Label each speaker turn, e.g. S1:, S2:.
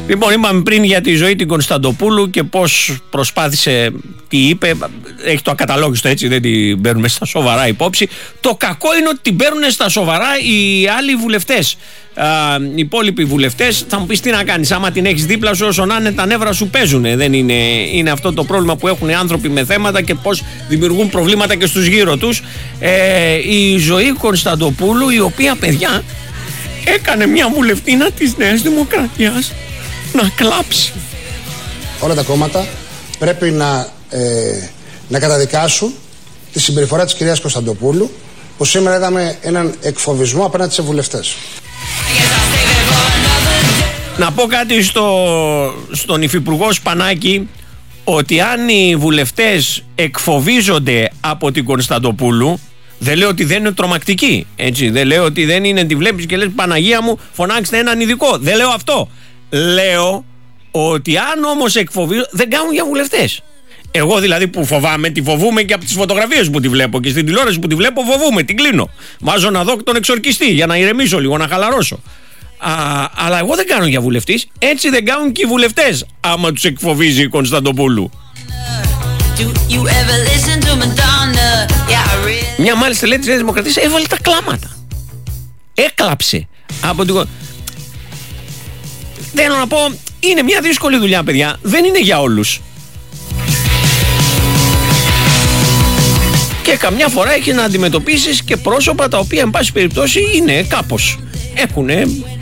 S1: Λοιπόν, είπαμε πριν για τη ζωή την Κωνσταντοπούλου και πώς προσπάθησε, τι είπε. Έχει το ακαταλόγιστο, έτσι, δεν την παίρνουμε στα σοβαρά υπόψη. Το κακό είναι ότι την παίρνουν στα σοβαρά οι άλλοι βουλευτές. Οι υπόλοιποι βουλευτές. Θα μου πεις τι να κάνεις, άμα την έχεις δίπλα σου, όσο να είναι, τα νεύρα σου παίζουν. Δεν είναι αυτό το πρόβλημα που έχουν οι άνθρωποι με θέματα και πώς δημιουργούν προβλήματα και στους γύρω τους. Η ζωή Κωνσταντοπούλου, η οποία, παιδιά, έκανε μια βουλευτίνα της Νέας Δημοκρατίας να κλάψει.
S2: Όλα τα κόμματα πρέπει να καταδικάσουν τη συμπεριφορά της κυρίας Κωνσταντοπούλου, που σήμερα είδαμε έναν εκφοβισμό απέναντι σε βουλευτές.
S1: Να πω κάτι στον υφυπουργό Σπανάκη, ότι αν οι βουλευτές εκφοβίζονται από την Κωνσταντοπούλου, δεν λέω ότι δεν είναι τρομακτική, έτσι, δεν λέω ότι δεν είναι, τη βλέπεις και λες Παναγία μου, φωνάξτε έναν ειδικό, δεν λέω αυτό. Λέω ότι αν όμως εκφοβίζονται, δεν κάνουν για βουλευτές. Εγώ δηλαδή που φοβάμαι, τη φοβούμαι και από τις φωτογραφίες που τη βλέπω και στην τηλεόραση που τη βλέπω, φοβούμαι, την κλείνω. Βάζω να δω τον εξορκιστή για να ηρεμήσω λίγο, να χαλαρώσω. Αλλά εγώ δεν κάνω για βουλευτής, έτσι δεν κάνουν και οι βουλευτές άμα τους εκφοβίζει η Κωνσταντοπούλου. Μια μάλιστα λέει της Νέας Δημοκρατίας έβαλε τα κλάματα. Έκλαψε από την... Θέλω να πω, είναι μια δύσκολη δουλειά, παιδιά. Δεν είναι για όλους. Και καμιά φορά έχει να αντιμετωπίσεις και πρόσωπα τα οποία, εν πάση περιπτώσει, είναι κάπως. Έχουνε